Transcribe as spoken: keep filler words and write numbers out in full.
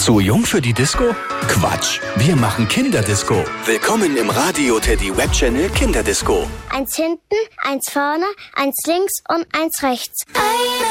Zu jung für die Disco? Quatsch, wir machen Kinderdisco. Willkommen im Radio Teddy Web Channel Kinderdisco. Eins hinten, eins vorne, eins links und eins rechts.